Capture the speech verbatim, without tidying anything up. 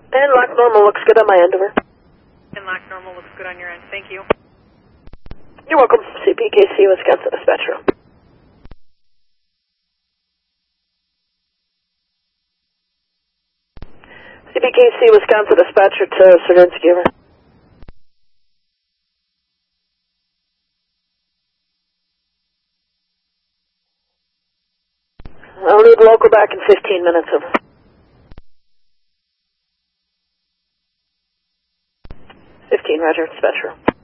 And lock normal looks good on my end, over. And lock normal looks good on your end. Thank you. You're welcome. C P K C, Wisconsin Dispatch Room. C P K C, Wisconsin Dispatcher to Serdinsky, over. I'll need local back in fifteen minutes, over. fifteen, roger, dispatcher.